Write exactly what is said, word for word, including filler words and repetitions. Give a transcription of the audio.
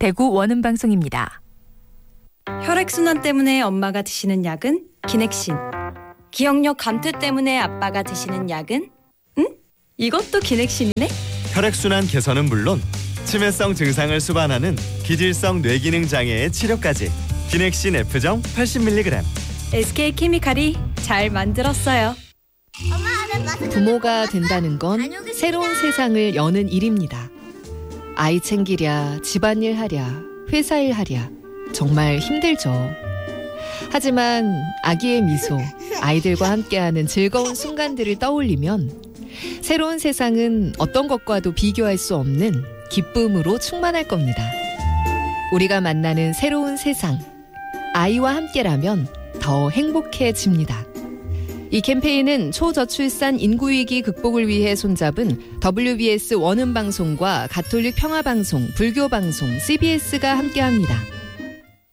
대구 원음방송입니다. 혈액순환 때문에 엄마가 드시는 약은 기넥신. 기억력 감퇴 때문에 아빠가 드시는 약은? 응? 이것도 기넥신이네? 혈액순환 개선은 물론 치매성 증상을 수반하는 기질성 뇌기능 장애의 치료까지. 기넥신 F정 팔십 밀리그램. 에스케이케미칼이 잘 만들었어요. 부모가 된다는 건 새로운 세상을 여는 일입니다. 아이 챙기랴, 집안일 하랴, 회사일 하랴 정말 힘들죠. 하지만 아기의 미소, 아이들과 함께하는 즐거운 순간들을 떠올리면 새로운 세상은 어떤 것과도 비교할 수 없는 기쁨으로 충만할 겁니다. 우리가 만나는 새로운 세상, 아이와 함께라면 더 행복해집니다. 이 캠페인은 초저출산 인구위기 극복을 위해 손잡은 더블유비에스 원음방송과 가톨릭 평화방송, 불교방송, 씨비에스가 함께합니다.